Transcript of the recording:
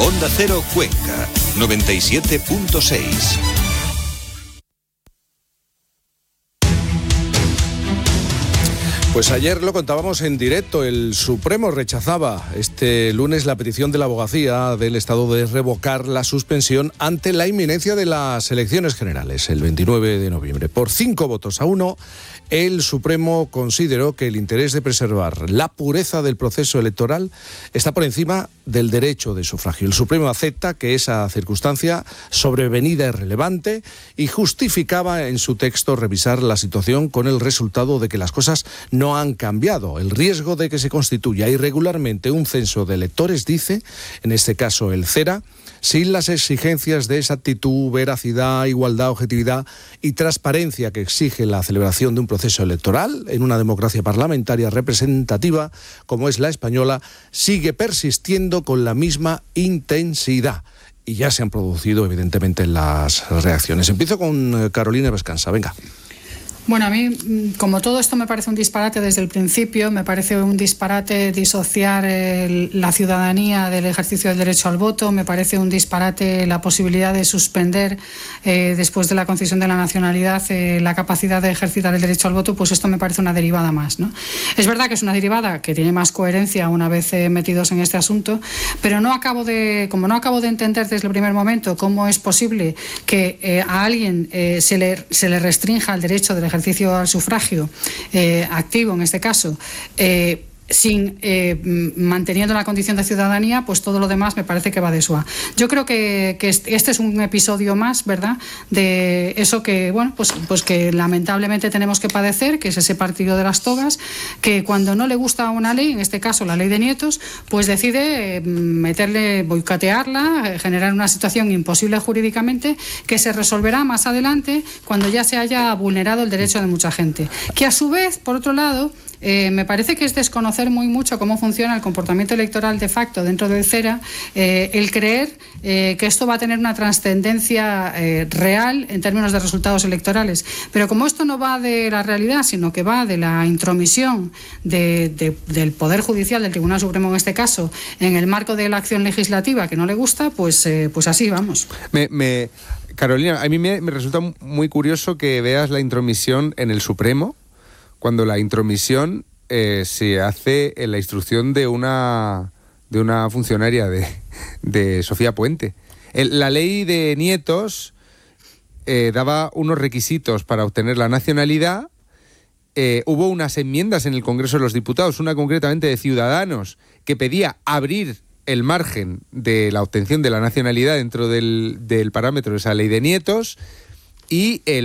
Onda Cero Cuenca, 97.6. Pues ayer lo contábamos en directo, el Supremo rechazaba este lunes la petición de la abogacía del Estado de revocar la suspensión ante la inminencia de las elecciones generales, el 29 de noviembre. Por 5-1, el Supremo consideró que el interés de preservar la pureza del proceso electoral está por encima del derecho de sufragio. El Supremo acepta que esa circunstancia sobrevenida es relevante y justificaba en su texto revisar la situación con el resultado de que las cosas no han cambiado. El riesgo de que se constituya irregularmente un censo de electores, dice, en este caso el CERA, sin las exigencias de exactitud, veracidad, igualdad, objetividad y transparencia que exige la celebración de un proceso electoral en una democracia parlamentaria representativa como es la española, sigue persistiendo con la misma intensidad. Y ya se han producido, evidentemente, las reacciones. Empiezo con Carolina Vescansa. Venga. Bueno, a mí, como todo esto me parece un disparate desde el principio, me parece un disparate disociar la ciudadanía del ejercicio del derecho al voto, me parece un disparate la posibilidad de suspender, después de la concesión de la nacionalidad, la capacidad de ejercitar el derecho al voto, pues esto me parece una derivada más, ¿no? Es verdad que es una derivada que tiene más coherencia una vez metidos en este asunto, pero como no acabo de entender desde el primer momento cómo es posible que a alguien se le restrinja el derecho del ejercicio al sufragio activo, en este caso, sin manteniendo la condición de ciudadanía, pues todo lo demás me parece que va de suá. Yo creo que este es un episodio más, ¿verdad?, de eso que, bueno, pues que lamentablemente tenemos que padecer, que es ese partido de las togas, que cuando no le gusta una ley, en este caso la ley de nietos, pues decide boicotearla, generar una situación imposible jurídicamente, que se resolverá más adelante cuando ya se haya vulnerado el derecho de mucha gente. Que a su vez, por otro lado, me parece que es desconocer muy mucho cómo funciona el comportamiento electoral de facto dentro del CERA, el creer que esto va a tener una trascendencia real en términos de resultados electorales. Pero como esto no va de la realidad, sino que va de la intromisión del Poder Judicial, del Tribunal Supremo en este caso, en el marco de la acción legislativa que no le gusta, pues así vamos. Carolina, a mí me resulta muy curioso que veas la intromisión en el Supremo, cuando la intromisión se hace en la instrucción de una funcionaria de Sofía Puente. La ley de nietos daba unos requisitos para obtener la nacionalidad. Hubo unas enmiendas en el Congreso de los Diputados, una concretamente de Ciudadanos, que pedía abrir el margen de la obtención de la nacionalidad dentro del parámetro de esa ley de nietos, y el